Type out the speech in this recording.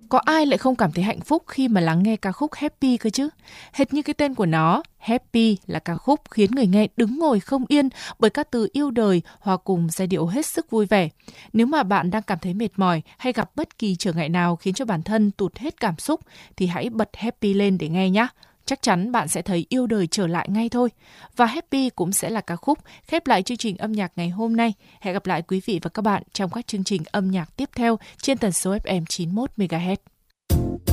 Có ai lại không cảm thấy hạnh phúc khi mà lắng nghe ca khúc Happy cơ chứ? Hệt như cái tên của nó, Happy là ca khúc khiến người nghe đứng ngồi không yên bởi các từ yêu đời hòa cùng giai điệu hết sức vui vẻ. Nếu mà bạn đang cảm thấy mệt mỏi hay gặp bất kỳ trở ngại nào khiến cho bản thân tụt hết cảm xúc thì hãy bật Happy lên để nghe nhé. Chắc chắn bạn sẽ thấy yêu đời trở lại ngay thôi. Và Happy cũng sẽ là ca khúc khép lại chương trình âm nhạc ngày hôm nay. Hẹn gặp lại quý vị và các bạn trong các chương trình âm nhạc tiếp theo trên tần số FM 91 MHz.